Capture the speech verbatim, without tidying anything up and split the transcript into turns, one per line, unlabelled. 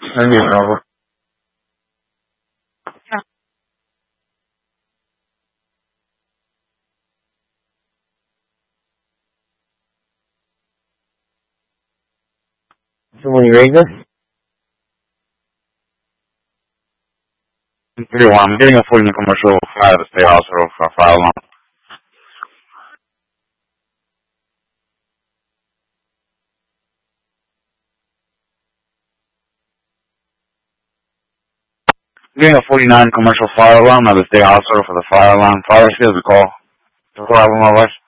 Maybe it's over. So when you read this? three one, I'm getting a full commercial fire at the state hospital for a fire alarm. I'm getting a forty-nine commercial fire alarm at the state hospital for the fire alarm. Fire skills, we call. four one one.